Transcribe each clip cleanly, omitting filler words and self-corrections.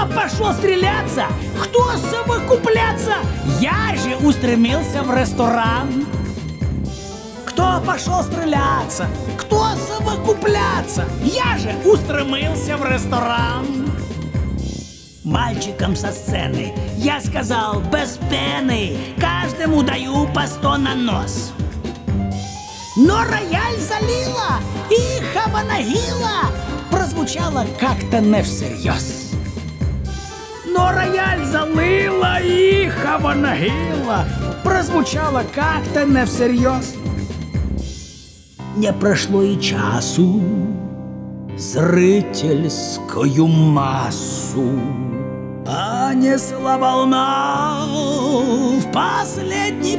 Кто пошел стреляться? Кто совокупляться? Я же устремился в ресторан. Кто пошел стреляться? Кто совокупляться? Я же устремился в ресторан. Мальчикам со сцены я сказал без пены, каждому даю по 100 на нос. Но рояль залила и хаванагила прозвучало как-то не всерьез. Но рояль залила и хаванагила прозвучало как-то не всерьез. Не прошло и часу, зрительскую массу понесла волна в последний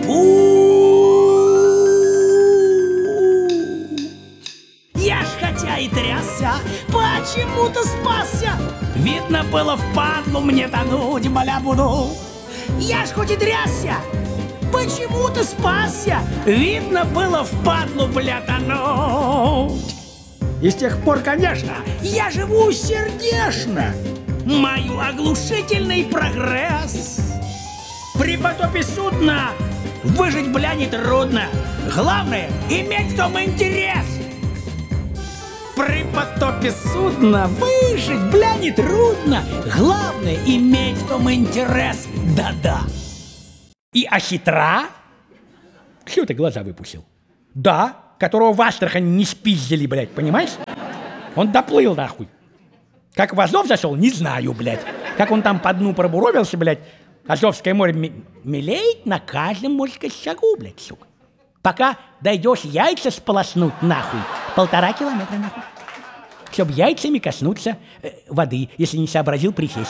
путь. Я ж хотя и трясся, почему-то спасся. Видно было впадлу мне тонуть, маля-буду. Я ж хоть и трясся, почему-то спасся. Видно было впадлу, бля, тонуть. И с тех пор, конечно, я живу сердечно. Мою оглушительный прогресс. При потопе судна выжить, бля, нетрудно. Главное, иметь в том интерес. При потопе судна выжить, бля, нетрудно. Главное, иметь в том интерес. Да-да. И ахитра? Чего ты глаза выпустил? Да, которого в Астрахани не спиздили, блядь, понимаешь? Он доплыл, нахуй. Как в Азов зашел, не знаю, блядь. Как он там по дну пробуровился, блядь. Азовское море мелеет на каждом, можно сказать, шагу, блядь, сука. Пока дойдешь яйца сполоснуть, нахуй, 1,5 километра, нахуй. Чтоб яйцами коснуться воды, если не сообразил присесть.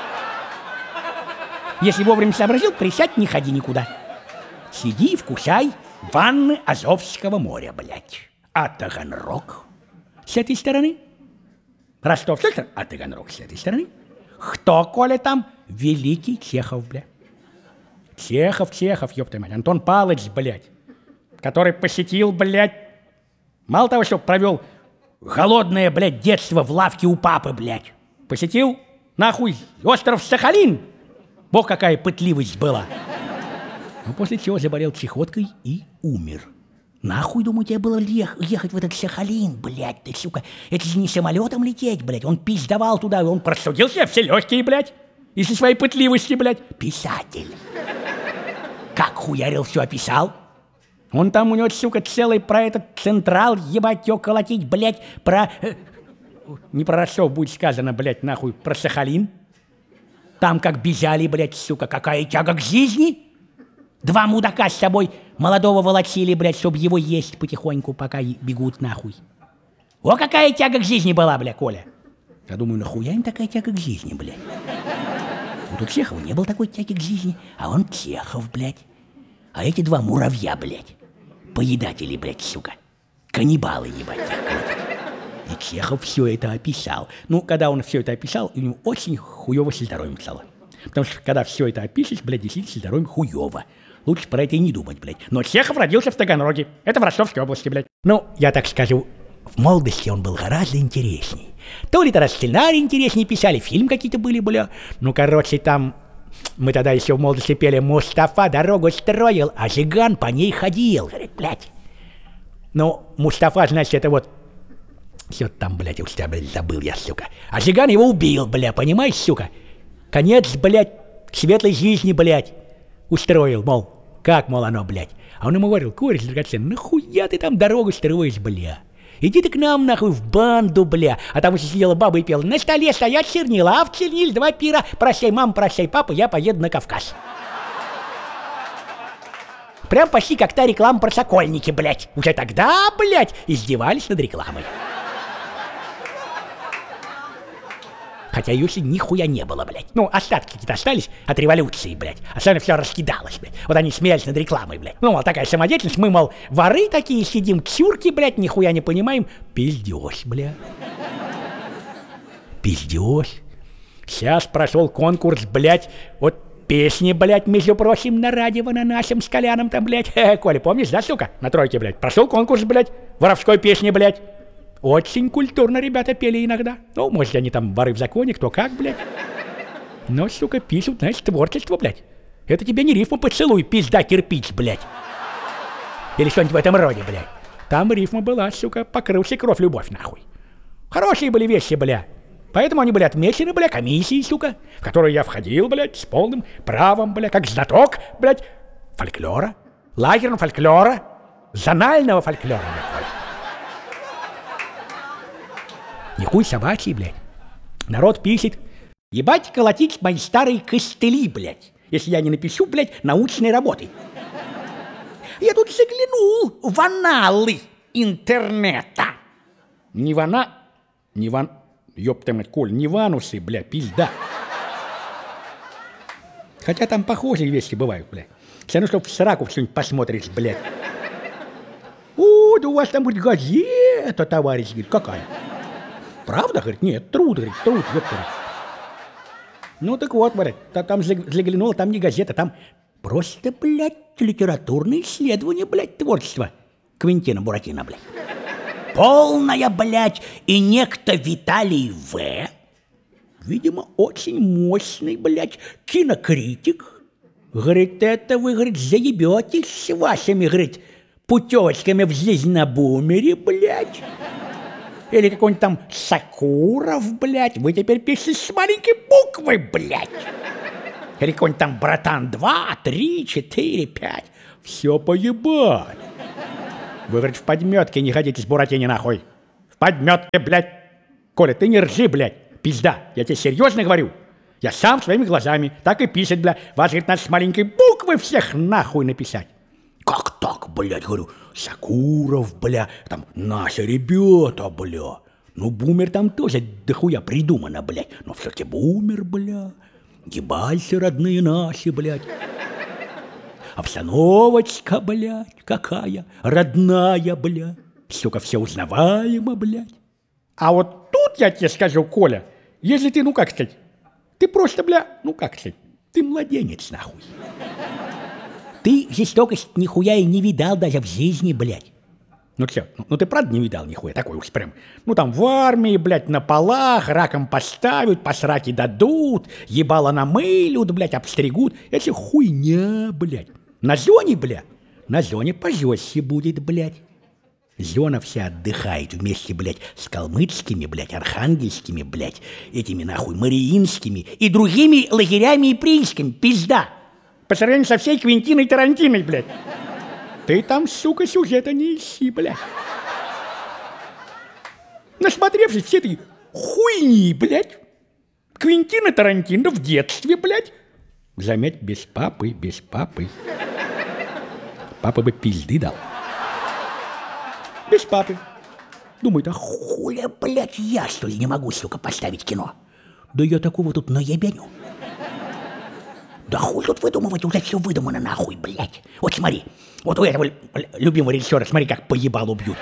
Если вовремя сообразил, присядь, не ходи никуда. Сиди и вкушай ванны Азовского моря, блядь. А Таганрог с этой стороны. Ростов с этой стороны, а Таганрог с этой стороны. Кто, коли там? Великий Чехов, блядь. Чехов, ёпта мать. Антон Палыч, блядь. Который посетил, блядь, мало того, что провел голодное, блядь, детство в лавке у папы, блядь. Посетил, нахуй, остров Сахалин. Бог, какая пытливость была. Ну, после чего заболел чехоткой и умер. Нахуй, думаю, тебе было ехать в этот Сахалин, блядь, ты, сука. Это же не самолетом лететь, блядь. Он пиздовал туда, он простудил себе все легкие, блядь. Из-за своей пытливости, блядь. Писатель. Как хуярил, все описал. Он там у него, сука, целый про этот Централ, ебать, его колотить, блядь, про... Не про Ростов будет сказано, блядь, нахуй, про Сахалин. Там как бежали, блядь, сука, какая тяга к жизни. 2 мудака с собой молодого волочили, блядь, чтобы его есть потихоньку, пока бегут нахуй. О, какая тяга к жизни была, бля, Коля. Я думаю, нахуя им такая тяга к жизни, блядь? Вот у Чехова не было такой тяги к жизни, а он Чехов, блядь. А эти 2 муравья, блядь, поедатели, блядь, сука, каннибалы, ебать, и Чехов все это описал. Ну, когда он все это описал, у него очень хуёво со здоровьем стало. Потому что, когда все это опишешь, блядь, действительно со здоровьем хуёво. Лучше про это и не думать, блядь. Но Чехов родился в Таганроге. Это в Ростовской области, блядь. Ну, я так скажу, в молодости он был гораздо интересней. То ли тогда сценарий интереснее писали, фильм какие-то были, бля. Ну, короче, там... Мы тогда еще в молодости пели «Мустафа дорогу строил, а Жиган по ней ходил». Говорит, блядь. Ну, Мустафа, значит, это вот... Что-то там, блядь, у тебя, блядь, забыл я, сука. А Жиган его убил, бля, понимаешь, сука? Конец, блядь, светлой жизни, блядь, устроил, мол. Как, мол, оно, блядь? А он ему говорил, кореш драгоценный, нахуя ты там дорогу строишь, бля? Иди ты к нам, нахуй, в банду, бля. А там еще сидела баба и пела. На столе стоят чернила, а в черниле 2 пира. Прощай, мама, прощай, папа, я поеду на Кавказ. Прям почти как та реклама про Сокольники, блядь. Уже тогда, блядь, издевались над рекламой. Хотя ее нихуя не было, блядь. Ну, остатки какие-то остались от революции, блядь. Особенно все раскидалось, блядь. Вот они смеялись над рекламой, блядь. Ну, мол, такая самодеятельность. Мы, мол, воры такие сидим, чурки, блядь, нихуя не понимаем. Пиздёж, блядь. Пиздёж. Сейчас прошел конкурс, блядь, вот песни, блядь, между прочим, на радио на нашем с Коляном там, блядь. Коля, помнишь, да, сука? На тройке, блядь. Прошел конкурс, блядь, воровской песни, блядь. Очень культурно ребята пели иногда. Ну, может, они там воры в законе, кто как, блядь. Но, сука, пишут, знаешь, творчество, блядь. Это тебе не рифма «поцелуй, пизда, кирпич», блядь. Или что-нибудь в этом роде, блядь. Там рифма была, сука, покрылся кровь, любовь, нахуй. Хорошие были вещи, бля. Поэтому они были отмечены, бля, комиссией, сука, в которую я входил, блядь, с полным правом, бля, как знаток, блядь, фольклора, лагерного фольклора, зонального фольклора, блядь. Не хуй собачий, блядь. Народ пишет: ебать колотить мои старые костыли, блядь, если я не напишу, блядь, научной работы. Я тут заглянул в аналы интернета. Не ёпта мать, Коль, не ванусы, бля, пизда. Хотя там похожие вещи бывают, бля. Все равно, что в сраку что-нибудь посмотришь, блядь. О, да у вас там, говорит, газета, товарищ, говорит, какая? Правда, говорит? Нет, труд, ёпта. Ну так вот, блядь, там заглянул, там не газета, там просто, блядь, литературное исследование, блядь, творчества Квентина Буратино, блядь. Полная, блядь, и некто Виталий В., видимо, очень мощный, блядь, кинокритик. Говорит, это вы, говорит, заебетесь с вашими, говорит, путевочками в жизнь на бумере, блядь. Или какой-нибудь там Сакуров, блядь, вы теперь пишете с маленькой буквы, блядь. Или какой-нибудь там Братан 2, 3, 4, 5. Все поебать. Вы, говорит, в подметке не ходите с Буратино, нахуй. В подметке, блядь. Коля, ты не ржи, блядь, пизда. Я тебе серьезно говорю. Я сам своими глазами так и пишет, блядь. Вас, говорит, надо с маленькой буквы всех нахуй написать. Как так, блядь, говорю, Сакуров, бля, там наши ребята, бля. Ну, бумер там тоже дохуя придумано, блядь. Но все-таки бумер, бля. Ебальцы родные наши, блядь. Обстановочка, блядь, какая родная, блядь. Сука, все узнаваемо, блядь. А вот тут я тебе скажу, Коля, если ты, ну как сказать, ты просто, бля, ну как сказать, ты младенец, нахуй. Ты жестокость нихуя и не видал даже в жизни, блядь. Ну что, ну ты правда не видал нихуя, такой уж прям. Ну там в армии, блядь, на полах, раком поставят, по сраке дадут, ебало намылют, блядь, обстригут. Это хуйня, блядь. На зоне, бля, на зоне пожестче будет, блядь. Зона вся отдыхает вместе, блядь, с калмыцкими, блядь, архангельскими, блядь, этими нахуй мариинскими и другими лагерями и приисками, пизда. По сравнению со всей Квентиной Тарантиной, блядь. Ты там, сука, сюжета не ищи, блядь. Насмотревшись все этой хуйни, блядь. Квентина Тарантино в детстве, блядь. Заметь, без папы. Папа бы пизды дал. Без папы. Думаю, да хуля, блядь, я, что ли, не могу, сука, поставить кино? Да я такого тут наебеню. Да хуй тут выдумывать, уже все выдумано нахуй, блядь. Вот смотри, вот у этого любимого режиссера, смотри, как поебалу бьют.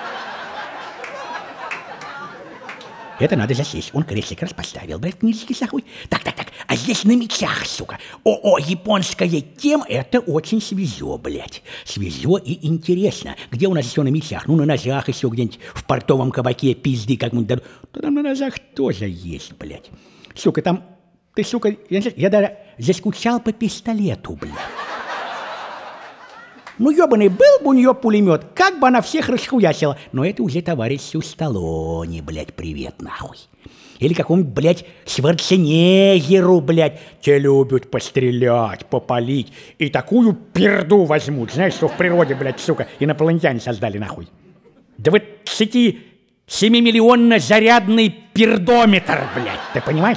Это надо засесть. Он крестик раз поставил, блядь, книжечки нахуй. Так, а здесь на мечах, сука. Японская тема, это очень свежо, блядь. Свежо и интересно. Где у нас все на мечах? Ну, на ножах еще где-нибудь в портовом кабаке пизды как-нибудь дадут. Да там на ножах тоже есть, блядь. Сука, там... Ты, сука, я даже заскучал по пистолету, блядь. Ну, ебаный, был бы у нее пулемет, как бы она всех расхуячила. Но это уже товарищу Сталлоне, блядь, привет, нахуй. Или какому-нибудь, блядь, Шварценеггеру, блядь. Те любят пострелять, попалить. И такую перду возьмут, знаешь, что в природе, блядь, сука, инопланетяне создали, нахуй. 27-миллионно зарядный пердометр, блядь, ты понимаешь?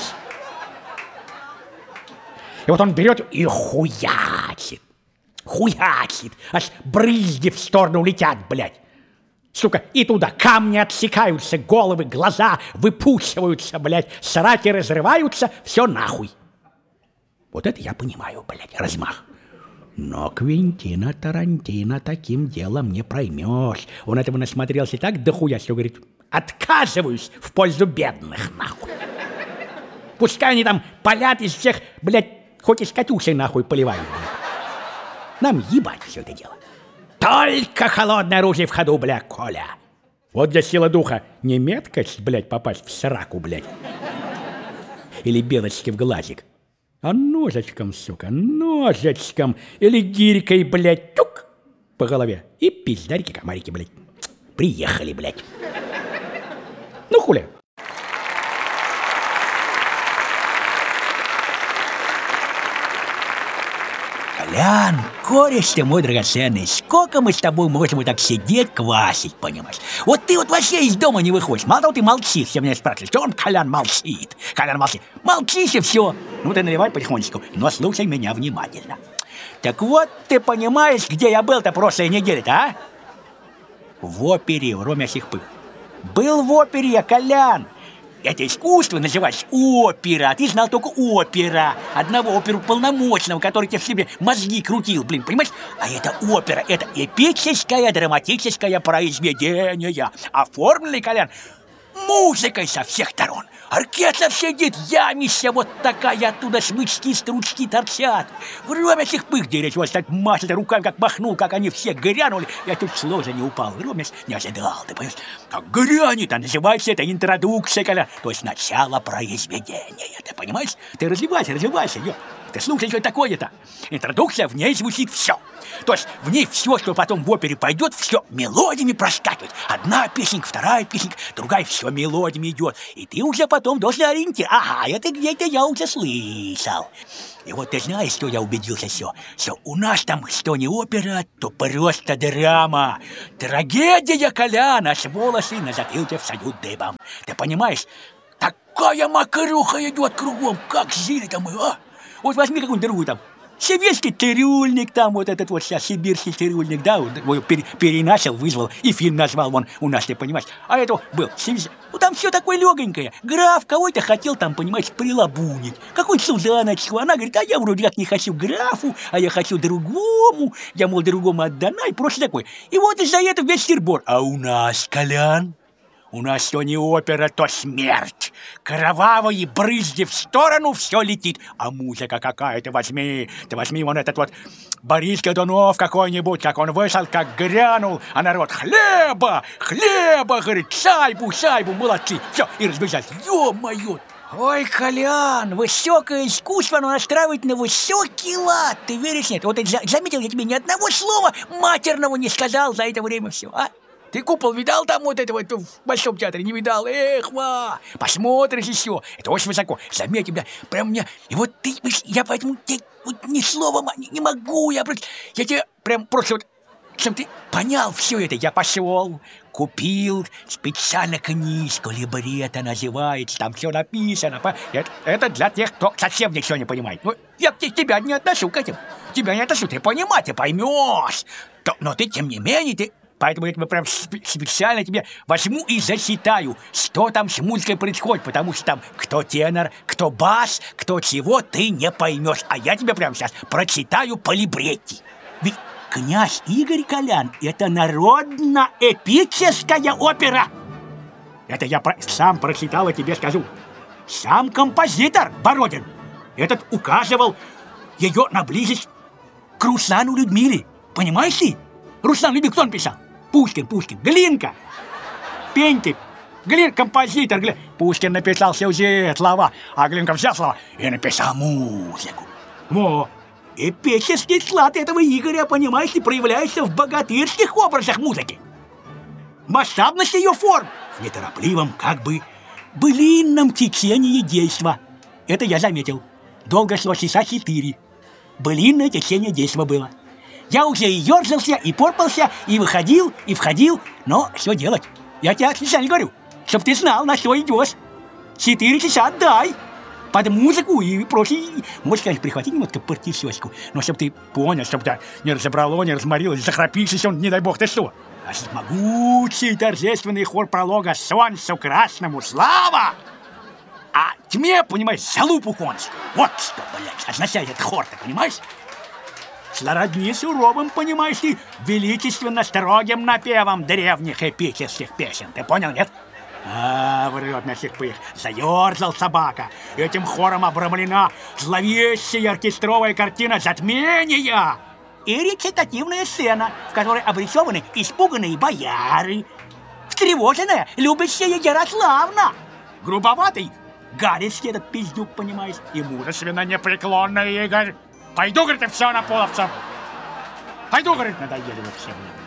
И вот он берет и хуячит, аж брызги в сторону летят, блядь. Сука, и туда камни отсекаются, головы, глаза выпучиваются, блядь, сраки разрываются, все нахуй. Вот это я понимаю, блядь, размах. Но Квентина Тарантино таким делом не проймешь. Он этого насмотрелся так дохуя, что говорит, отказываюсь в пользу бедных, нахуй. Пускай они там палят из всех, блядь, хоть из Катюши нахуй поливают, блядь. Нам ебать все это дело. Только холодное оружие в ходу, бля, Коля. Вот где сила духа. Не меткость, блядь, попасть в сраку, блядь. Или белочки в глазик. А ножичком, сука, ножичком или гирькой, блядь, тюк по голове. И пиздарики-комарики, блядь. Приехали, блядь. Ну, хули. Колян, кореш ты мой драгоценный, сколько мы с тобой можем вот так сидеть, квасить, понимаешь? Вот ты вот вообще из дома не выходишь, мало того, ты молчишь, все меня спрашивают, что он, Колян, молчит? Колян молчит. Молчишь и все. Ну, ты наливай потихонечку, но слушай меня внимательно. Так вот, ты понимаешь, где я был-то прошлой неделе-то, а? В опере, в Роме Сихпых. Был в опере я, Колян. Это искусство называется опера, а ты знал только опера. Одного оперуполномоченного, который тебе в себе мозги крутил, блин, понимаешь? А это опера, это эпическое, драматическое произведение, оформленный, Колян, музыкой со всех сторон. Оркестр сидит, ямища вот такая, оттуда смычки, стручки торчат. В Роме Сихпых, где речь вас так машет руками, как махнул, как они все грянули. Я тут с ложа не упал, Ромеш не ожидал, ты понимаешь? Как грянет, а называется это интродукция, Коля, то есть начало произведения, ты понимаешь? Ты развивайся, ё. Ты слушай, что такое-то? Интродукция, в ней звучит все. То есть в ней все, что потом в опере пойдет, все мелодиями проскакивает. Одна песенка, вторая песенка, другая, все мелодиями идет. И ты уже потом должен ориентироваться. Ага, это где-то я уже слышал. И вот ты знаешь, что я убедился все? Что у нас там, что не опера, то просто драма. Трагедия, Колян, аж волосы на затылке встают дыбом. Ты понимаешь? Такая мокруха идет кругом, как жили-то мы, а? Вот возьми какую-нибудь другую там. Сибирский цирюльник там, вот этот вот сейчас сибирский цирюльник, да, вот, переначал, вызвал, и фильм назвал вон у нас, ты понимаешь. А это был, ну там все такое легонькое. Граф кого-то хотел там, понимаешь, прилабунить. Какую-нибудь султаночку. Она говорит, а я вроде как не хочу графу, а я хочу другому. Я, мол, другому отдана, и просто такой. И вот из-за этого весь сырбор. А у нас, Колян, у нас что не опера, то смерть. Кровавые брызги в сторону, все летит. А музыка какая, ты возьми вон этот вот Борис Годунов какой-нибудь, как он вышел, как грянул, а народ хлеба, говорит, шайбу, молодцы. Все, и разбежались. Ё-моё! Ой, Колян, высокое искусство, оно настраивает на высокий лад. Ты веришь, нет? Вот заметил, я тебе ни одного слова матерного не сказал за это время все, а? Ты купол видал там вот этого в Большом театре? Не видал? Эх, посмотришь еще. Это очень высоко. Заметь, бля, прям мне... И вот ты, я поэтому тебе вот ни слова не могу. Я тебе прям просто вот... Чтобы ты понял все это, я пошел, купил специально книжку, либретто называется, там все написано. Это для тех, кто совсем ничего не понимает. Ну, я тебя не отношу к этим. Тебя не отношу, ты понимаешь, ты поймешь. Но ты, тем не менее, ты... Поэтому я тебе прям специально тебе возьму и зачитаю, что там с музыкой происходит, потому что там кто тенор, кто бас, кто чего, ты не поймешь. А я тебе прямо сейчас прочитаю по либретти. Ведь князь Игорь, Колян, это народно-эпическая опера. Это я сам прочитал и тебе скажу. Сам композитор Бородин этот указывал ее наблизить к Руслану Людмиле. Понимаешь ты? Руслан Людмила, кто он писал? Пушкин, Глинка, Пентик, композитор, Пушкин написал сюжет, слова, а Глинка взял слова и написал музыку. Во! Эпический склад этого Игоря, понимаешь, и проявляется в богатырских образах музыки. Масштабность ее форм в неторопливом, как бы, былинном течении действа. Это я заметил. Долго шло часа 4. Былинное течение действа было. Я уже и ерзался, и порпался, и выходил, и входил. Но что делать? Я тебе специально говорю, чтоб ты знал, на что идешь. 4 часа отдай. Под музыку и прочее. Можешь, конечно, прихватить немножко партишечку, но чтоб ты понял, чтоб ты не разобрало, не разморилось, захрапишься, не дай бог ты что. А могучий торжественный хор пролога «Солнцу красному слава!» А тьме, понимаешь, залупу кончу. Вот что, блядь, означает этот хор, ты понимаешь? Сродни суровым, понимаешь ты, величественно строгим напевом древних эпических песен. Ты понял, нет? Врет на Сихпых. Заерзал собака. Этим хором обрамлена зловещая оркестровая картина затмения и речитативная сцена, в которой обрисованы испуганные бояры, встревоженная, любящая Ярославна, грубоватый Галицкий этот пиздюк, понимаешь? И мужественно непреклонный Игорь. Пойду, говорит, и все на половцев. Пойду, говорит, надоели вы все мне.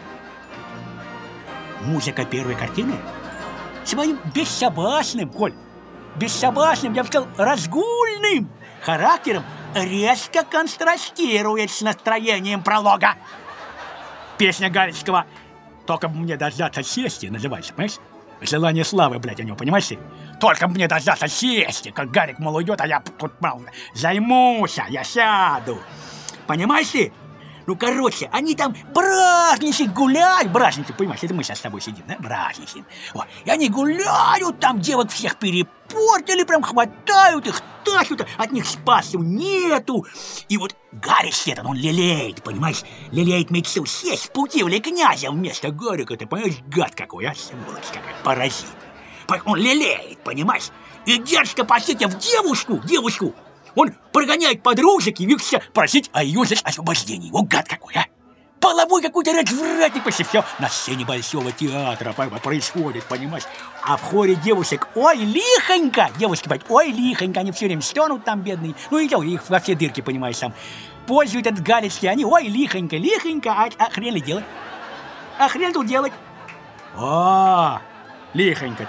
Музыка первой картины своим бессобачным, Коль, бессобачным, я бы сказал, разгульным характером резко контрастирует с настроением пролога. Песня Галицкого «Только бы мне дождаться сести» называется, понимаешь? Желание славы, блядь, у него, понимаешь? Только бы мне дождаться сести, как Гарик, мол, уйдет, а я тут, мол, займусь, я сяду. Понимаешь ты? Ну, короче, они там бражничают, гуляют, бражничают, понимаешь, это мы сейчас с тобой сидим, да, бражничаем. Вот. И они гуляют, там девок всех перепортили, прям хватают их, тащут, от них спасу нету. И вот Гарик этот, он лелеет, понимаешь, лелеет мечту сесть в пути в князя вместо Гарика, ты понимаешь, гад какой, а, сволочь какая, паразит. Он лелеет, понимаешь, и дерзко посетив девушку, он прогоняет подружек и явился просить о ее освобождении. О, гад какой, а! Половой какой-то развратник, почти все на сцене Большого театра происходит, понимаешь? А в хоре девушек, ой, лихонько! Девушки говорят, ой, лихонько, они все время стонут там, бедные. Ну, и их во все дырки, понимаешь, сам. Пользуют этот Галицкий, они, ой, лихонько, а хрен ли делать? А хрен тут делать? О, лихонько.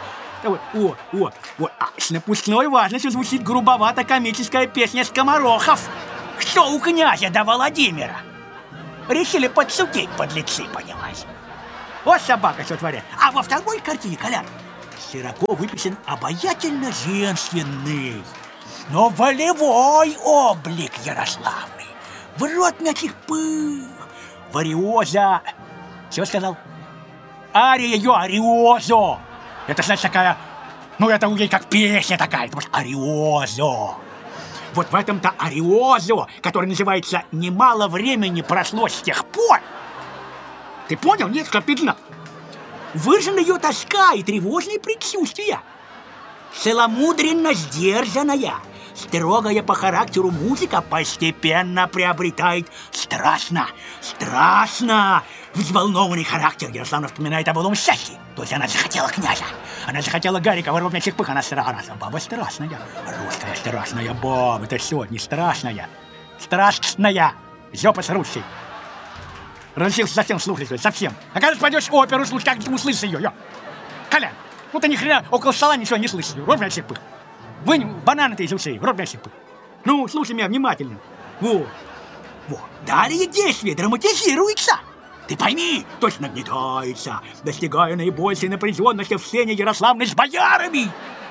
Вот. А с напускной важностью звучит грубовато-комическая песня «Скоморохов». Что у князя до Владимира? Решили подсудить подлецы, понимаешь? Вот собака что творит. А во второй картине, Колян, широко выписан обаятельно женственный, но волевой облик Ярославны. В рот мягких пых, вариоза. Все сказал? Ария ее ариозо. Это, значит, такая, ну, это у ей как песня такая, потому что ариозо. Вот в этом-то ариозо, который называется «Немало времени прошло с тех пор». Ты понял? Нет, Клопидна. Выражена ее тоска и тревожные предчувствия. Целомудренно сдержанная, строгая по характеру музыка постепенно приобретает страстно взволнованный характер. Ярославна вспоминает о былом счастье. То есть она захотела князя. Она захотела Гарика, воровнячих пых. Она баба страшная. Русская страшная баба. Это все, не страшная. Страстная. Зёпа русский. Разрешился совсем слушать, совсем. А когда пойдешь оперу слушать, как ты услышишь ее, Колян, ну ты ни хрена около стола ничего не слышишь. Воровнячих пых. Вынь бананы-то из ушей, воровнячих пых. Ну, слушай меня внимательно. Вот. Далее действие драматизируется. Ты пойми, точно нагнетается, достигая наибольшей напряженности в сцене Ярославны с боярами.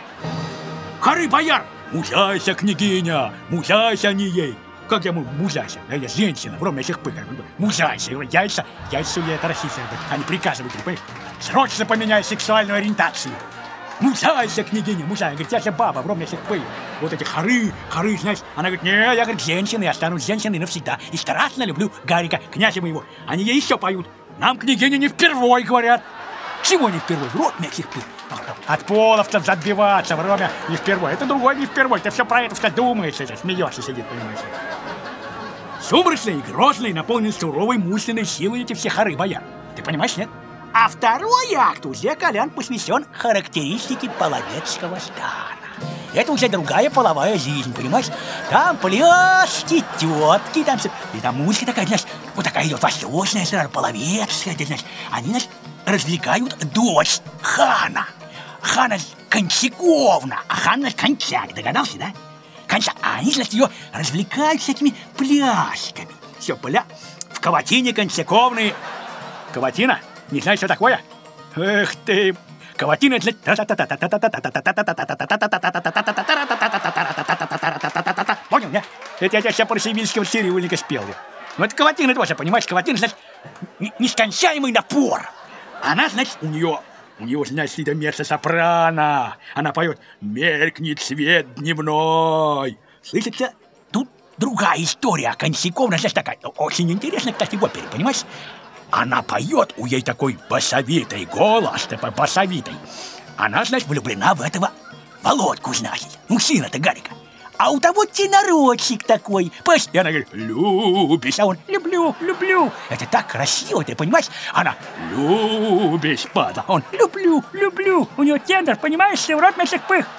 Хоры бояр! Мужайся, княгиня! Мужайся не ей! Как я мужайся? Я женщина, вровне этих пыков. Мужайся! Яйца у это российские, они приказывают, понимаешь? Срочно поменяй сексуальную ориентацию! Мужайся, княгиня, мужайся! Говорит, я же баба, вровне этих пыков. Вот эти хоры, знаешь. Она говорит, не, я, говорит, женщина, я останусь женщиной навсегда. И страстно люблю Гарика, князя моего. Они ей еще поют. Нам, княгиня, не впервой, говорят. Чего не впервой? В рот мягких пых. От половцев отбиваться, вровня не впервой. Это другой не впервой. Ты все про это все думаешь, смеешься, сидит, понимаешь. Сумрачный и грозный, наполнен суровой мужественной силой эти все хоры бояр. Ты понимаешь, нет? А второй акт уже, Колян, посвящен характеристике половецкого стана. Это уже другая половая жизнь, понимаешь? Там пляски, тетки, там все. И там музыка такая, знаешь, вот такая идет восточная, сразу половецкая, знаешь. Они, знаешь, развлекают дочь хана. Хана Кончаковна, а хан, значит, Кончак, догадался, да? Кончак, а они, значит, ее развлекают всякими плясками. Все, в Каватине Кончаковны. Каватина? Не знаешь, что такое? Эх ты! Каватина, значит... Понял, не? Это я сейчас по-сибирскому цирюльника спел. Ну, это каватина тоже, понимаешь? Каватина, значит, нескончаемый напор. Она, значит, у нее, значит, это место сопрано. Она поет «Меркнет свет дневной». Слышится? Тут другая история. Кончаковна, значит, такая. Очень интересная, кстати, в опере, понимаешь? Она поет, у ей такой басовитый голос, такой басовитый. Она, значит, влюблена в этого Володьку, значит. Ну, сына-то Гарика. А у того тенорочек такой. И она говорит, любишь, а он, люблю. Это так красиво, ты понимаешь? Она, любишь, падла. Он, люблю. У него тенор, понимаешь, в рот наших пых.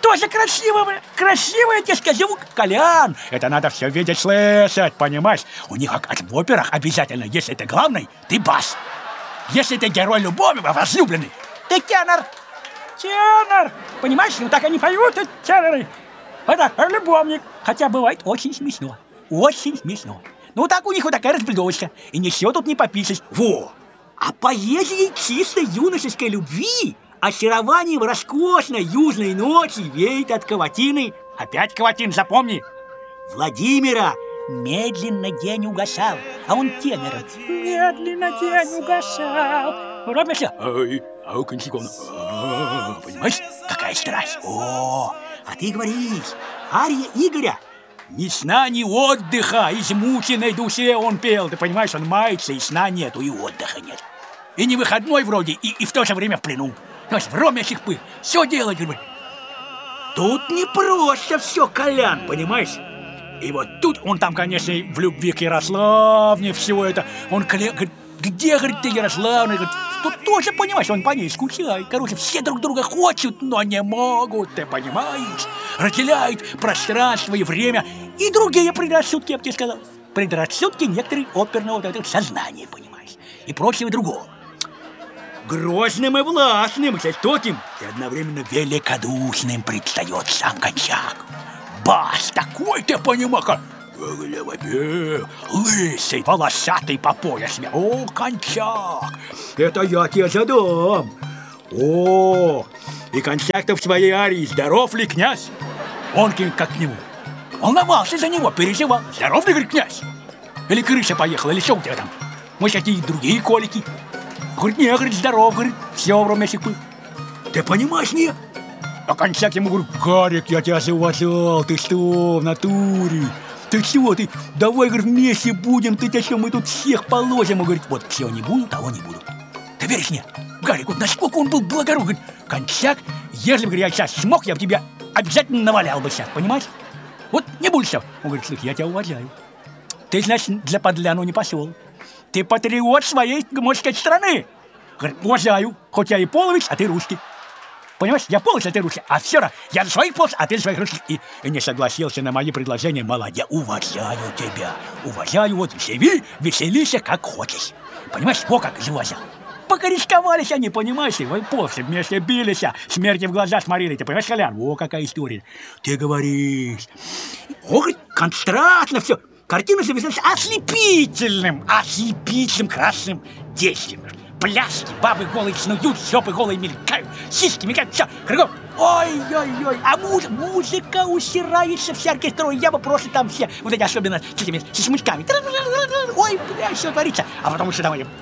тоже красиво, я тебе скажу, Колян. Это надо все видеть, слышать, понимаешь? У них как в операх обязательно, если ты главный, ты бас. Если ты герой любови, возлюбленный, ты тенор. Тенор. Понимаешь, ну так они поют, теноры. Это любовник. Хотя бывает очень смешно. Очень смешно. Ну так у них вот такая разбредовочка. И ничего тут не попишешь. Во! А поэзии чистой юношеской любви, очарованием роскошной южной ночи веет от каватины. Опять каватин, запомни. Владимира медленно день угасал, а он тенором. Медленно день угасал. Ровно. А у Кончиковна. Понимаешь, какая страсть. О, а ты говоришь, ария Игоря. Ни сна, ни отдыха, измученной душе он пел. Ты понимаешь, он мается, и сна нету, и отдыха нет. И не выходной вроде, и в то же время в плену. Понимаешь, в ромящих пыль. Все делать, говорит. Тут не просто все, Колян, понимаешь? И вот тут он там, конечно, в любви к Ярославне, всего это. Он говорит, где, говорит, ты, Ярославна? Говорит, тут тоже, понимаешь, он по ней скучает. Короче, все друг друга хотят, но не могут, ты понимаешь? Разделяют пространство и время. И другие предрассудки, я бы тебе сказал. Предрассудки некоторые оперного вот этого сознания, понимаешь? И прочего другого. Грозным и властным, жестоким и одновременно великодушным предстает сам Кончак. Бас такой, ты понимаешь, лысый, волосатый по пояс. О, Кончак, это я тебе задам. О, и Кончак-то в своей арии. Здоров ли, князь? Он как к нему. Волновался за него, переживал. Здоров ли, говорит, князь? Или крыша поехала, или что у тебя там? Может, какие другие колики? Говорит, не, говорит, здоров, говорит, все в ромящих пыль. Ты понимаешь, не? А Кончак ему говорит, Гарик, я тебя зауважал, ты что, в натуре? Ты чего, ты, давай, говорит, вместе будем, ты что, мы тут всех положим. Он говорит, вот, чего не буду, того не буду. Ты веришь мне? Гарик, вот насколько он был благороден, говорит, Кончак, если бы, говорит, я сейчас смог, я бы тебя обязательно навалял бы сейчас, понимаешь? Вот не будешь сейчас. Он говорит, слушай, я тебя уважаю. Ты, значит, для подляну не пошел. Ты патриот своей, можно сказать, страны. Говорит, уважаю, хоть я и полович, а ты русский. Понимаешь, я полович, а ты русский. А все равно, я за своих полович, а ты за своих русских. И не согласился на мои предложения, молодец, уважаю тебя. Уважаю, вот, живи, веселися, как хочешь. Понимаешь, во как завозил. Покорисковались они, понимаешь, и после вместе бились, смерти в глаза смотрели. Ты понимаешь, Колян, во какая история. Ты говоришь, о, говорит, контрастно все. Картина завязалась ослепительным красным действием. Пляски, бабы голые снуют, жопы голые мелькают, сиськи мелькают, все, кругом. Ой-ой-ой, а музыка усирается, вся оркестровая, я бы просто там все, вот эти особенно с этими, с смычками. Ой, бля, все творится. А потом еще давай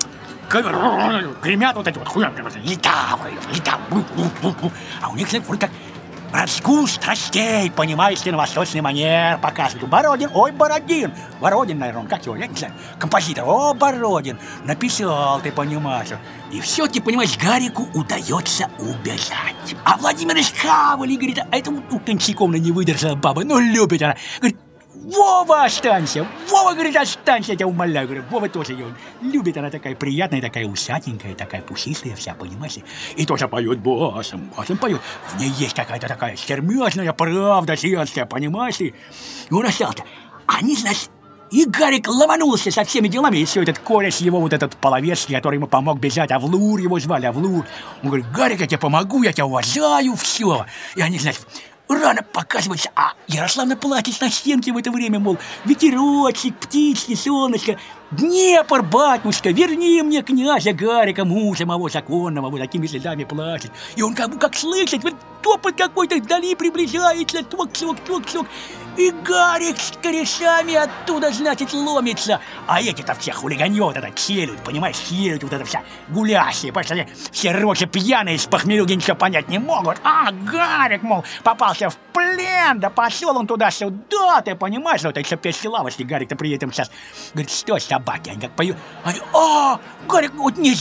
гремят вот эти вот хуями, летавы. А у них, знаете, вроде как разгул страстей, понимаешь ли, на восточный манер показывают. Бородин, ой, Бородин. Бородин, наверное, как его, я не знаю, композитор. О, Бородин, написал, ты понимаешь. И все-таки, понимаешь, Гарику удается убежать. А Владимир Ишхавали, говорит, а это у Кончаковна не выдержала баба, ну любит она. Говорит, Вова, останься! Вова, говорит, останься, я тебя умоляю. Говорю, Вова тоже ее любит, она такая приятная, такая усатенькая, такая пушистая вся, понимаешь? И тоже поет басом поет. В ней есть какая-то такая сермяжная правда женская, понимаешь? И он остался. Они, значит, и Гарик ломанулся со всеми делами, и все этот кореш его, вот этот половецкий, который ему помог бежать, Авлур его звали, Авлур. Он говорит, Гарик, я тебе помогу, я тебя уважаю, все. И они, значит, рано показывается, а Ярославна плачет на стенке в это время, мол, ветерочек, птички, солнышко, Днепр, батюшка, верни мне князя Гарика, мужа моего законного, вот такими следами плачет. И он как бы как слышит, вот топот какой-то вдали приближается, ток-сок. И Гарик с корешами оттуда, значит, ломится. А эти-то все хулиганье, это челюдь, понимаешь, челюдь, вот это вся гулящие, потому все рожи пьяные, с похмелюги ничего понять не могут. А Гарик, мол, попался в плен, да пошел он туда-сюда, ты понимаешь, вот это все лавочки, Гарик-то при этом сейчас, говорит, что собаки, они как поют, они, Гарик, вот не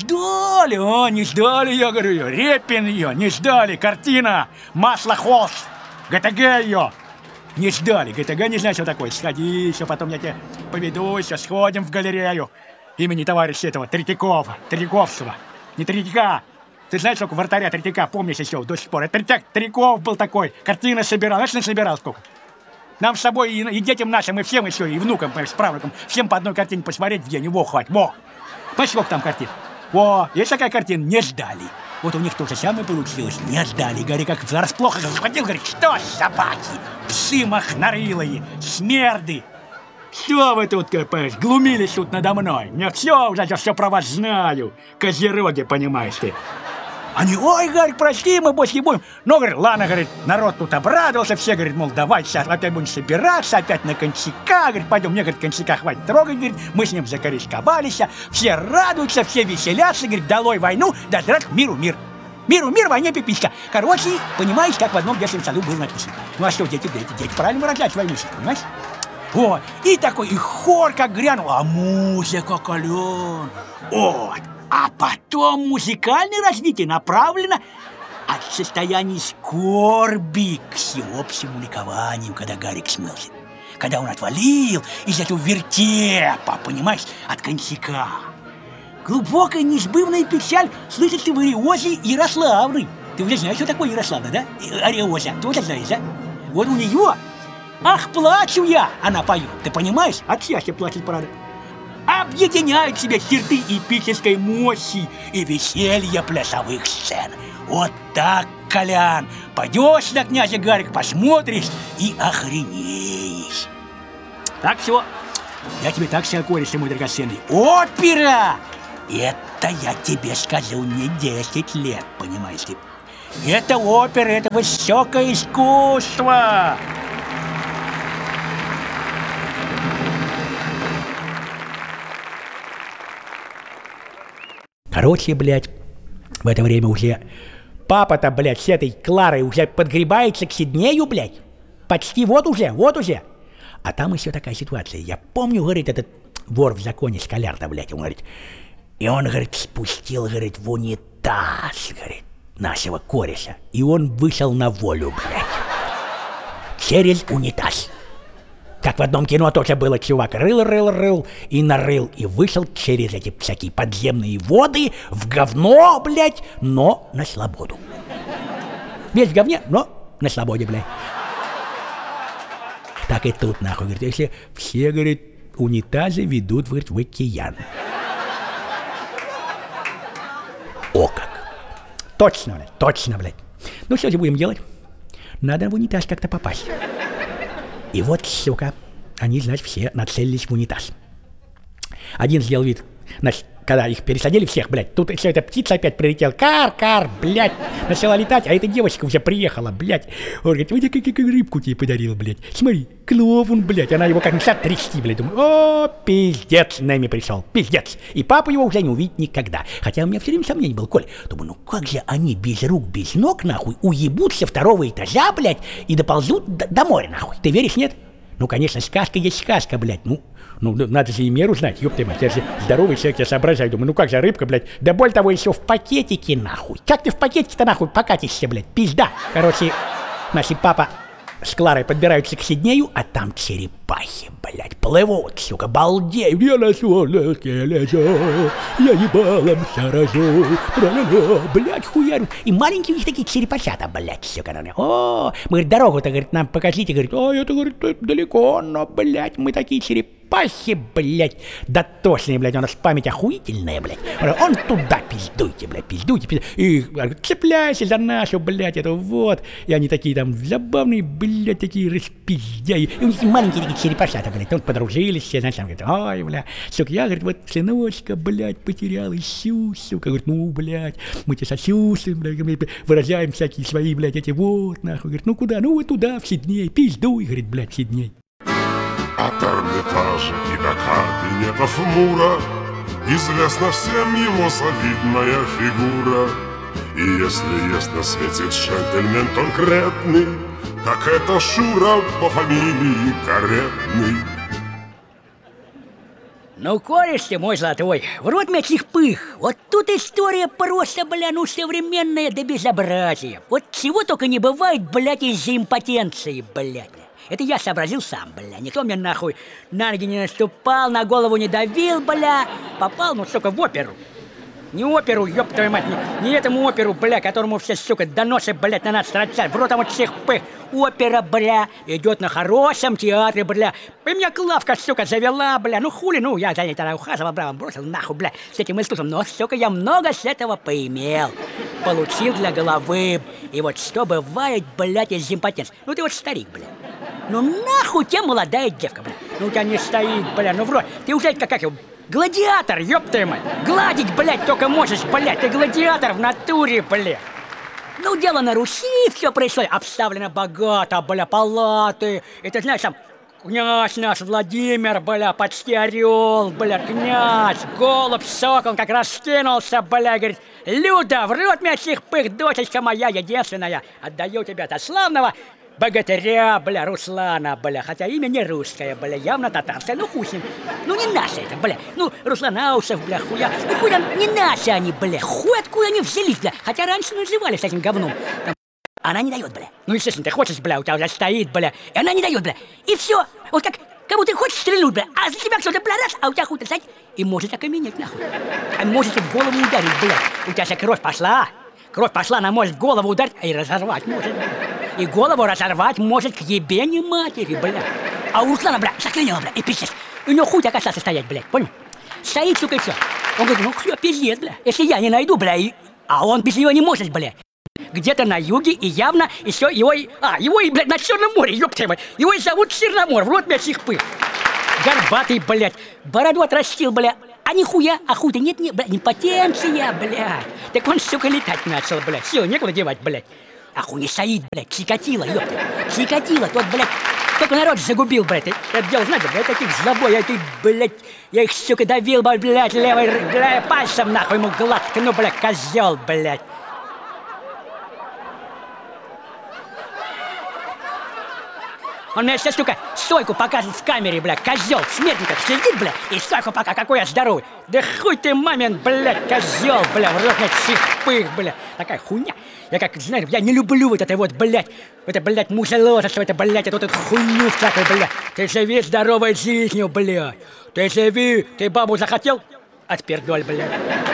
ждали, я говорю, Репин ее, не ждали, картина, масло холст, ГТГ ее. Не ждали, ГТГ не знаю, что такое. Сходи, еще потом я тебя поведу, еще сходим в галерею имени товарища этого Третьяковского. Не Третьяка, Ты знаешь, сколько вратаря Третьяка, помнишь еще до сих пор? Это Третьяков был такой, картины собирал. Знаешь, насобирал сколько? Нам с собой и детям нашим, и всем еще, и внукам, с правнукам, всем по одной картине посмотреть в день. Во, хватит, во! Знаешь, сколько там картин? Во, есть такая картина, не ждали. Вот у них то же самое получилось, не ждали. Говорит, как расплохо захватил, говорит, что собаки, псы махнарылые, смерды. Что вы тут, глумились тут надо мной? Я все про вас знаю. Козероги, понимаешь ты. Они, ой, говорит, прости, мы больше не будем. Но, говорит, ладно, говорит, народ тут обрадовался, все, говорит, мол, давай сейчас опять будем собираться, опять на кончака, говорит, пойдем, мне, говорит, кончака хватит трогать, говорит, мы с ним закорешковались, все радуются, все веселятся, говорит, долой войну, да здравствует миру мир. Миру мир, войне пиписька. Короче, понимаешь, как в одном детском саду было написано. Ну а что, дети правильно выражают свои мысли, понимаешь? Вот, и такой, и хор как грянул, а музыка кален. Вот. А потом музыкальное развитие направлено от состояния скорби к всеобщему ликованию, когда Гарик смылся. Когда он отвалил из этого вертепа, понимаешь, от коньяка. Глубокая неизбывная печаль слышится в ариозе Ярославны. Ты уже знаешь, что такое Ярославна, да? Ариоза, тоже знаешь, да? Вот у нее, ах, плачу я, она поет, ты понимаешь? От счастья плачет, правда. Объединяет в себе черты эпической мощи и веселья плясовых сцен. Вот так, Колян, пойдешь на князя Гарика, посмотришь и охренеешь. Так все, я тебе так сказал, кореш, мой драгоценный. Опера! Это я тебе скажу не 10 лет, понимаешь ты? Это опера, это высокое искусство. Короче, блядь, в это время уже папа-то, блядь, с этой Кларой уже подгребается к Сиднею, блядь. Почти вот уже. А там еще такая ситуация. Я помню, говорит, этот вор в законе, Скаляр-то, блядь, он говорит. И он, говорит, спустил, говорит, в унитаз, говорит, нашего кореша. И он вышел на волю, блядь. Через унитаз. Как в одном кино тоже было, чувак рыл и нарыл, и вышел через эти всякие подземные воды в говно, блядь, но на свободу. Весь в говне, но на свободе, блядь. Так и тут, нахуй, говорит, если все, говорит, унитазы ведут, говорит, в океан. О как! Точно, блядь. Ну что же будем делать? Надо в унитаз как-то попасть. И вот, сука, они, значит, все нацелились в унитаз. Один сделал вид, значит, когда их пересадили всех, блядь, тут еще эта птица опять прилетела, кар, блядь, начала летать, а эта девочка уже приехала, блядь. Он говорит, ой, какую рыбку тебе подарил, блядь, смотри, клов он, блядь, она его как начала трясти, блядь, думаю, о, пиздец, Нэми пришел, пиздец, и папа его уже не увидит никогда. Хотя у меня все время сомнений было, Коль, думаю, ну как же они без рук, без ног, нахуй, уебутся второго этажа, блядь, и доползут до моря, нахуй, ты веришь, нет? Ну, конечно, сказка есть сказка, блядь, ну, надо же и меру знать, ёпта мать, я же здоровый человек, я соображаю, думаю, ну как же рыбка, блядь, да более того, еще в пакетике, нахуй. Как ты в пакетике-то, нахуй, покатишься, блядь, пизда. Короче, наши папа с Кларой подбираются к Сиднею, а там черепахи, блядь, плывут, сука, балдеют. Я на солнышке лежу, я ебалом сорожу, блядь, хуярю. И маленькие у них такие черепахята, блядь, сука, о, мы, говорит, дорогу-то, говорит, нам покажите, говорит, ой, это, говорит, далеко, но, блядь, мы такие черепахи, блядь, дотошные, блядь, у нас память охуительная, блядь. Он туда пиздуйте, блядь, пиздуйте. И цепляйся за нашу, блядь, это вот. И они такие там забавные, блядь, такие распиздяи. И у них маленькие такие черепашата, блядь, он подружились все, значит, говорит, ой, бля, сука, я, говорит, вот сыночка, блядь, потерял, ищу, сука, говорит, ну, блядь, мы тебя сочувствуем, блядь, выражаем всякие свои, блядь, эти вот, нахуй, говорит, ну, куда, ну, вот туда, в Сидней, пиздуй, говорит, блядь, в Сидней. От Эрмитажа и до кабинетов Мура известна всем его солидная фигура. И если есть на свете джентльмен конкретный, так это Шура по фамилии Каретный. Ну, кореш ты мой золотой, в рот мячих пых. Вот тут история просто, бля, ну современная до безобразия. Вот чего только не бывает, блядь, из-за импотенции, блядь. Это я сообразил сам, бля. Никто мне нахуй на ноги не наступал, на голову не давил, бля. Попал, ну, сука, в оперу. Не оперу, ёб твою мать, не этому оперу, бля, которому все, сука, доносы, блядь, на нас строчат. В рот там вот всех пых. Опера, бля, идет на хорошем театре, бля. И меня Клавка, сука, завела, бля. Ну хули, ну я за ней тогда ухаживал, бля, бросил нахуй, бля, с этим искусством. Но, сука, я много с этого поимел. Получил для головы. И вот что бывает, блядь, из импотенции. Ну ты вот старик, бля. Ну нахуй тебе молодая девка, бля. Ну у тебя не стоит, бля, ну в рот. Ты уже как его... Гладиатор, ёб твою мать! Гладить, блядь, только можешь, блядь! Ты гладиатор в натуре, блядь! Ну, дело на Руси, все происходит. Обставлено богато, бля, палаты. Это, знаешь, там, князь наш Владимир, бля, почти орел, бля, князь, голубь, сокол, как раскинулся, бля, говорит: Люда, в рот мясных пых, дочечка моя единственная, отдаю тебя до славного богатыря, бля, Руслана, бля, хотя имя не русское, бля, явно татарское, ну хуй с ним, ну не наше это, бля, ну Русланаусов, бля, хуя, ну хуй там, не наши они, бля, хуй откуда они взялись, бля, хотя раньше назывались этим говном. Там, она не дает, бля, ну естественно, ты хочешь, бля, у тебя уже стоит, бля, и она не дает, бля, и все, вот как будто ты хочешь стрельнуть, бля, а за тебя кто-то, бля, раз, а у тебя хуй-то, знаете, и может окаменеть, нахуй, а может в голову ударить, бля, у тебя же кровь пошла, она может в голову ударить, и разорвать может, бля. И голову разорвать может к ебени матери, бля. А у Руслана, бля, заклинило, бля, и пиздец. У него хуй так остался стоять, блядь, понял? Стоит, сука, и все. Он говорит: ну, все, пиздец, бля. Если я не найду, бля, а он без него не может, бля. Где-то на юге, и явно еще его и... его и, блядь, на Черном море, ёпта мать. Его и зовут Черномор, в рот мясных пых. Горбатый, блядь, бороду отрастил, бля. А нихуя, а хуй-то нет, блядь, импотенция, блядь. Так он, сука, летать начал, блядь. Сил некуда девать, блядь. А хуй не стоит, блядь, Чикатило, ёпта. Чикатило, тот, блядь, только народ загубил, блядь. Это дело, знаете, блядь, таких злобой, я этих, блядь, я их, сука, давил, блядь, левой, блядь, пальцем, нахуй, ему гладко, ну, блядь, козел, блядь. Он мне сейчас, сука, стойку показывает в камере, бля, козел, в смертниках сидит, бля, и стойку пока, какой я здоровый. Да хуй ты, мамин, блядь, козел, бля, в рот мне чихпых, бля. Такая хуйня. Я как, знаешь, я не люблю вот это вот, блядь, это, блядь, музелотство, это, блядь, эту хуйню всякую, блядь. Ты живи здоровой жизнью, блядь. Ты живи, ты бабу захотел? Отпердоль, блядь.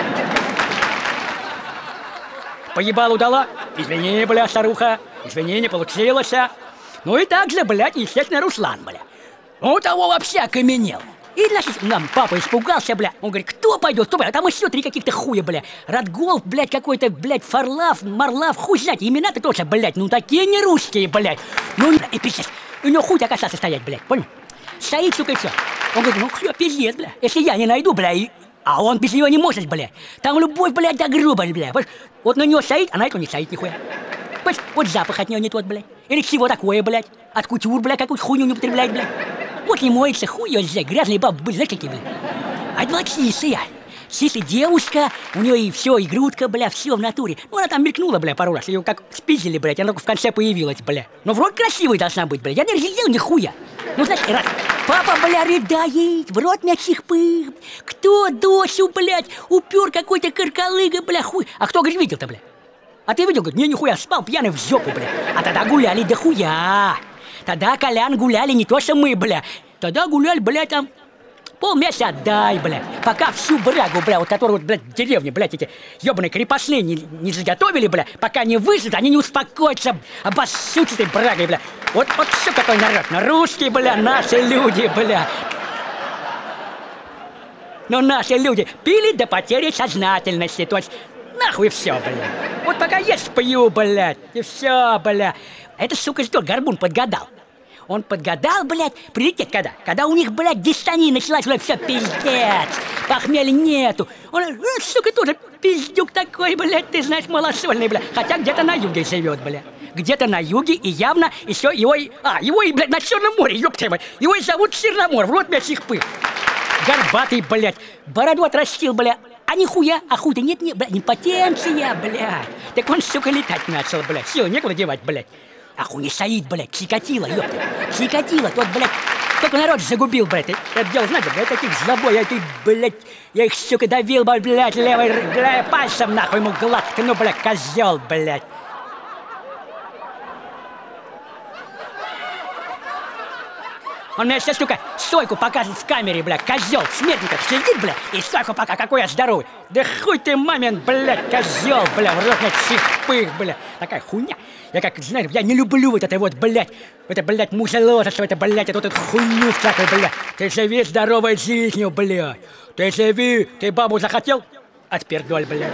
Поебалу дала? Извини, бля, старуха, извини, не получилось. Ну и так же, блядь, естественно, Руслан, бля. Он того вообще окаменел. И, значит, нам папа испугался, бля. Он говорит: кто пойдет, кто пойдет? Там еще 3 каких-то хуя, бля. Радгол, блядь, какой-то, блядь, Фарлав, Марлав, хуй знать. Имена-то тоже, блядь, ну такие не русские, блядь. Ну, и пиздец. У него хуй так остался стоять, блядь, понял? Стоит, сука, и все. Он говорит: ну, все, пиздец, бля. Если я не найду, бля, а он без него не может, бля. Там любовь, блядь, до гроба, бля. Вот на него стоит, а на этого не стоит нихуя. Вот запах от него не тот, блядь. Или чего такое, блядь. От кутюр, блядь, какую-то хуйню не употребляет, блядь. Вот не моется, хуй ее взять. Грязные бабы были, знаешь, какие, блядь. А два чистая. Чистая девушка, у нее и все, и грудка, бля, все в натуре. Ну, она там мелькнула, бля, пару раз. Ее как спиздили, блядь, она только в конце появилась, бля. Но вроде красивой должна быть, блядь. Я не разглядел нихуя. Ну, значит, раз. Папа, бля, рыдает, в рот мясных пых. Кто дочь, блядь, упер какой-то каркалыга, бля, хуй. А кто, говорит, видел-то, бля? А ты видел, говорит, не, нихуя, спал пьяный в жопу, бля. А тогда гуляли дохуя. Тогда, Колян, гуляли не то, что мы, бля. Тогда гуляли, бля, там полмесяца отдай, бля. Пока всю брагу, бля, вот которую, вот, блядь, в деревне, блядь, эти ёбаные крепостные не заготовили, бля. Пока не выживут, они не успокоятся, обоссутся этой брагой, бля. Вот все какой народ. Ну, русские, бля, наши люди, бля. Но наши люди пили до потери сознательности, то есть нахуй все, бля. Вот пока есть пью, блядь, и все, бля. Это, сука, что, Горбун подгадал. Он подгадал, блядь, прилететь когда? Когда у них, блядь, дистания началась, блядь, все, пиздец. Похмелья нету. Он, сука, тоже пиздюк такой, блядь, ты знаешь, малосольный, блядь. Хотя где-то на юге живет, блядь. Где-то на юге, и явно еще его и... его и, блядь, на Черном море, ёпта мать. Его и зовут Черномор, в рот мясных пых. Горбатый, блядь, бороду отрастил, блядь. А нихуя, а хуй-то нет, блядь, импотенция, блядь. Так он, сука, летать начал, блядь. Сил некуда девать, блядь. А хуй не стоит, блядь, Чикатило, ёпта. Чикатило, тот, блядь, только народ загубил, блядь. Это дело, знаете, блядь, таких злобой, я, блядь, я их, сука, давил, блядь, левой, блядь, пальцем, нахуй, ему гладко, ну, блядь, козел, блядь. Он мне сейчас, сука, стойку показывает в камере, бля, козел, в смертниках сидит, бля, и стойку пока, какой я здоровый. Да хуй ты, мамин, блядь, козел, бля, в рот мне чихпых, бля. Такая хуйня. Я как, знаешь, я не люблю вот это вот, блядь, мусолотство, это, блядь, эту хуйню всякую, блядь. Ты живи здоровой жизнью, блядь. Ты живи, ты бабу захотел? Отпердоль, блядь.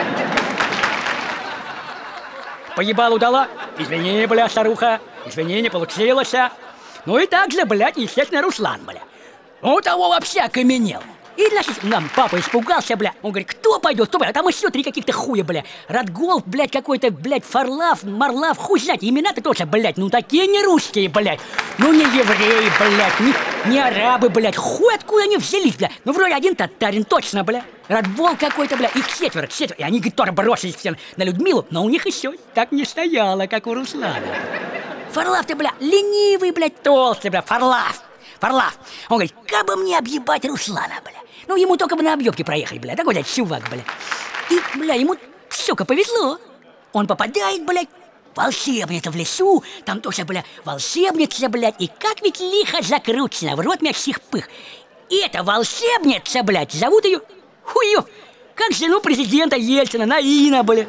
Поебалу дала? Извини, бля, старуха. Извини, не получилось. Ну и так же, блядь, естественно, Руслан, бля. Он того вообще окаменел. И, значит, нам папа испугался, бля. Он говорит, кто пойдет, кто пойдет? А там еще 3 каких-то хуя, бля. Радгол, блядь, какой-то, блядь, Фарлав, Марлав, хуй знать. Имена-то тоже, блядь, ну такие не русские, блядь. Ну не евреи, блядь, не арабы, блядь. Хуй откуда они взялись, бля. Ну вроде один татарин, точно, бля. Радвол какой-то, бля. Их 4. И они, говорит, тоже бросились все на Людмилу. Но у них еще так не стояло, как у Руслана. Фарлав ты, бля, ленивый, блядь, толстый, бля, Фарлав. Он говорит, как бы мне объебать Руслана, бля. Ну, ему только бы на объебке проехать, бля. Такой, блядь, чувак, бля. И, бля, ему, сука, повезло. Он попадает, блядь, в волшебницу в лесу. Там тоже, бля, волшебница, блядь. И как ведь лихо закручено, в рот мясих пых. И эта волшебница, блядь, зовут ее хуёв. Как жену президента Ельцина, Наина, бля.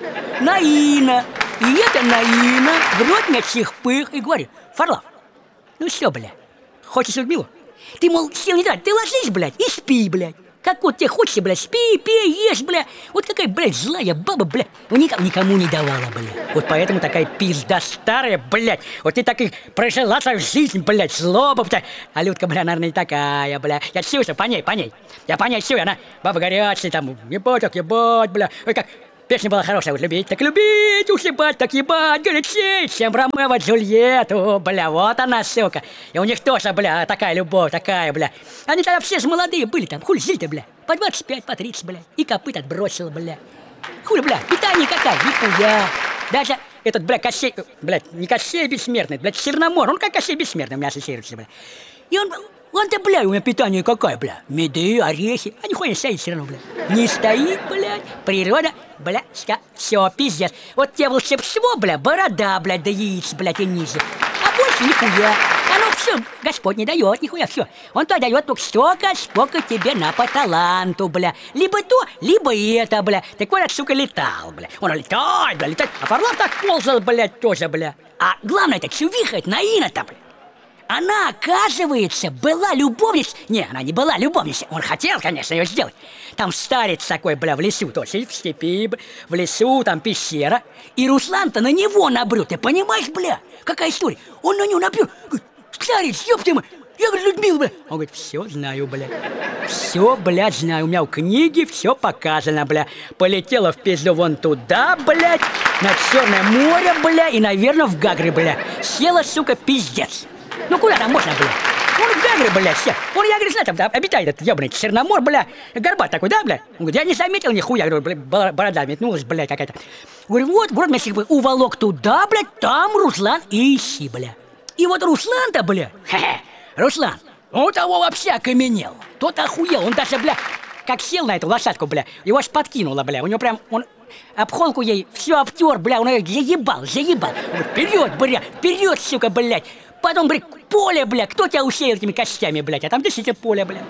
Наина. И это Наина в рот мясих пых. И говорит, Фарлав, ну что, бля, хочешь Людмилу? Ты, мол, сил не трать, ты ложись, блядь, и спи, блядь. Как вот тебе хочется, блядь, спи, пей, ешь, бля. Вот какая, блядь, злая баба, блядь. Ну, никому не давала, блядь. Вот поэтому такая пизда старая, блядь. Вот ты так и прожила свою жизнь, блядь, злоба, блядь. А Людка, бля, наверное, не такая, бля. Я чувствую, по ней. Я по ней чую, она баба горячая, там, ебать, бля. Ой, как... Песня была хорошая, вот любить, так любить, уж ебать, так ебать, горячей, чем Ромео Джульетту, бля, вот она, сука. И у них тоже, бля, такая любовь, такая, бля. Они тогда все же молодые были там, хули жили-то, бля, по 25, по 30, бля, и копыт отбросила, бля. Хули, бля, питание какая, нихуя. Даже этот, бля, Кощей, блядь, не Кощей бессмертный, блядь, Черномор, он как Кощей бессмертный у меня ассоциируется, бля. И он-то, бля, у меня питание какое, бля? Меды, орехи. А нихуя не стоит все равно, бля. Не стоит, блядь. Природа, бля, все, пиздец. Вот тебе волшебство, бля, борода, блядь, до яиц, блядь, и ниже. А больше нихуя. Оно все, Господь не дает, нихуя, все. Он то дает только столько, сколько тебе на по таланту, бля. Либо то, либо это, бля. Так вот, сука, летал, бля. Он летает, бля, летает. А Фарлав так ползал, блядь, тоже, бля. А главное-то, чувиха, это Наина-то, бля. Она, оказывается, была любовницей. Не, она не была любовницей. Он хотел, конечно, ее сделать. Там старец такой, бля, в лесу, то есть в степи, в лесу, там пещера. И Руслан-то на него набрел. Ты понимаешь, бля, какая история? Он на него набрел. Говорит, старец, ёпты мы. Я говорю, Людмила, бля. Он говорит, все знаю, бля. Все, блядь, знаю. У меня в книге все показано, бля. Полетела в пизду вон туда, блядь, на Черное море, бля, и, наверное, в Гагры, бля. Села, сука, пиздец. Ну куда там можно, бля? Он в Гагры, бля, все. Он, я говорю, знаю, там обитает этот ебаный Черномор, бля. Горбат такой, да, бля? Он говорит, я не заметил нихуя. Я говорю, бля, борода метнулась, бля, какая-то. Говорю, вот, вроде меня бы уволок туда, бля, там Руслан и ищи, бля. И вот Руслан-то, бля, Руслан, он того вообще окаменел. Тот охуел, он даже, бля, как сел на эту лошадку, бля, его аж подкинуло, бля. У него прям, он обхолку ей все обтер, бля, он ее заебал. Он говорит, вперед, бля, вперед, сука, блядь. Потом, блядь, поле, бля, кто тебя усеял этими костями, блядь? А там действительно поле, бля.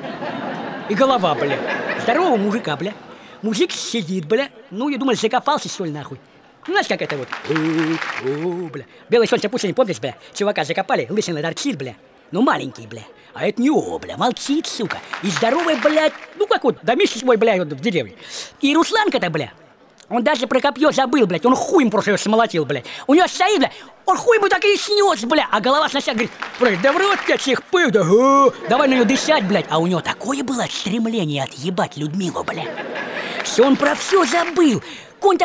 И голова, бля. Здорового мужика, бля. Мужик сидит, бля. Ну, я думал, закопался, что ли, нахуй. Ну, знаешь, как это вот? Бля. Белое солнце пустыни, помнишь, бля? Чувака закопали, лысина торчит, бля. Ну, маленький, бля. А это не о, бля, молчит, сука. И здоровый, блядь, ну, как вот, домишься свой, бля, вот в деревне. И Русланка-то, бля, он даже про копье забыл, блядь. Он хуем просто его смолотил, блядь. У него стоит, бля, он хуй ему так и снес, бля. А голова сначала говорит, блядь, да в рот тебя чихпых, да, давай на нее дышать, блядь. А у него такое было стремление отъебать Людмилу, бля. Что он про все забыл.